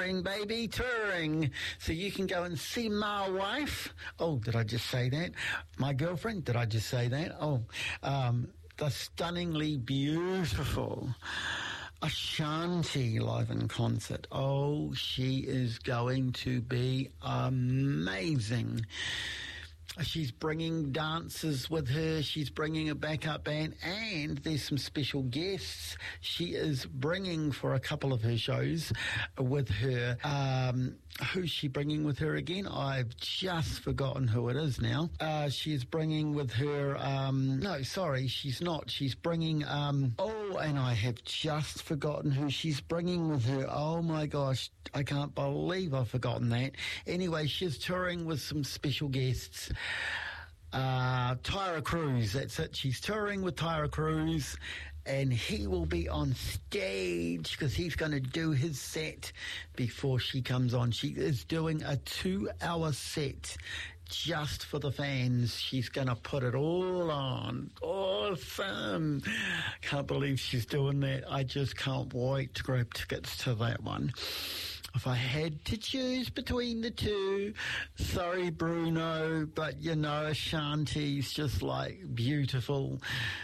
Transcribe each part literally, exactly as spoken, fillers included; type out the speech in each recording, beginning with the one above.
touring, baby, touring. So you can go and see my wife. Oh, did I just say that? My girlfriend, did I just say that? Oh, um, the stunningly beautiful Ashanti live in concert. Oh, she is going to be amazing. She's bringing dancers with her. She's bringing a backup band, and there's some special guests. She is bringing for a couple of her shows with her. Um, who's she bringing with her again? I've just forgotten who it is now. Uh, she's bringing with her. Um, no, sorry, she's not. She's bringing. Um, oh, and I have just forgotten who she's bringing with her. Oh my gosh, I can't believe I've forgotten that. Anyway, she's touring with some special guests. Uh, Tyra Cruz, that's it. She's touring with Tyra Cruz, and he will be on stage because he's going to do his set before she comes on. She is doing a two-hour set just for the fans. She's going to put it all on. Awesome. Can't believe she's doing that. I just can't wait to grab tickets to that one. If I had to choose between the two, sorry, Bruno, but, you know, Ashanti's just, like, beautiful.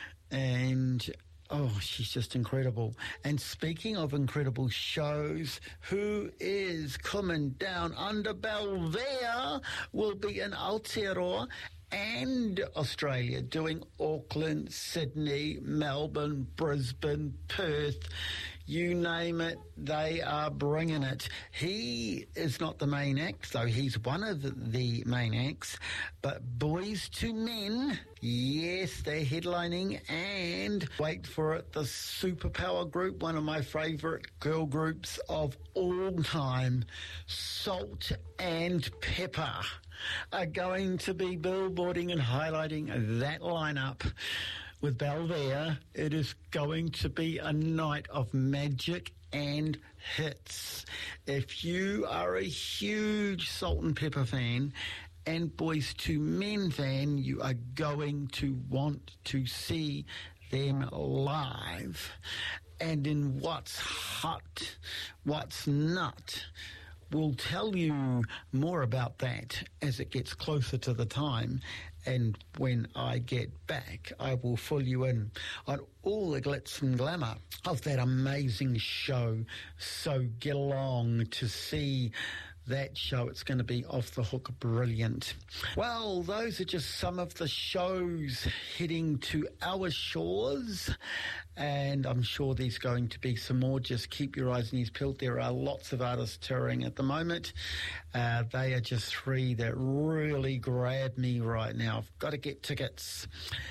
And, oh, she's just incredible. And speaking of incredible shows, who is coming down under Belvedere will be in Aotearoa and Australia, doing Auckland, Sydney, Melbourne, Brisbane, Perth, you name it, they are bringing it. He is not the main act, though he's one of the main acts, but Boys to Men, yes, they're headlining, and wait for it, the Superpower group, one of my favourite girl groups of all time, Salt and Pepper, are going to be billboarding and highlighting that lineup with Belvedere. It is going to be a night of magic and hits. If you are a huge Salt and Pepper fan and Boys to Men fan, you are going to want to see them live. And in What's Hot, What's Not, we'll tell you more about that as it gets closer to the time. And when I get back, I will fill you in on all the glitz and glamour of that amazing show. So get along to see that show. It's going to be off the hook brilliant. Well, those are just some of the shows heading to our shores, and I'm sure there's going to be some more. Just keep your eyes and ears peeled. There are lots of artists touring at the moment. Uh, they are just three that really grab me right now. I've got to get tickets.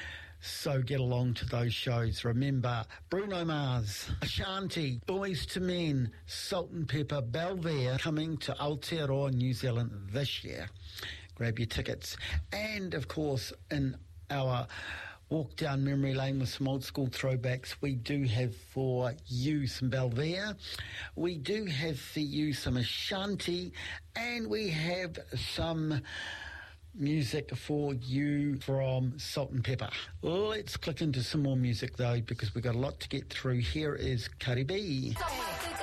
So get along to those shows. Remember, Bruno Mars, Ashanti, Boys to Men, Salt and Pepper, Belvedere coming to Aotearoa, New Zealand this year. Grab your tickets. And, of course, in our walk down memory lane with some old school throwbacks, we do have for you some Belvedere, we do have for you some Ashanti, and we have some music for you from Salt and Pepper. Let's click into some more music though, because we've got a lot to get through. Here is Cardi B.